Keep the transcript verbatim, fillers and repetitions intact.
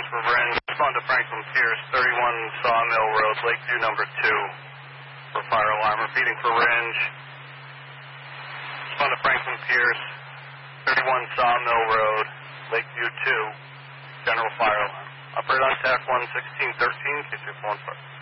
for Ren. Respond to Franklin Pierce, thirty-one Sawmill Road, Lakeview number two, for fire alarm. Repeating for Range. Respond to Franklin Pierce, thirty-one Sawmill Road, Lakeview two, general fire alarm. Operate on T A C one sixteen thirteen, K two four one five.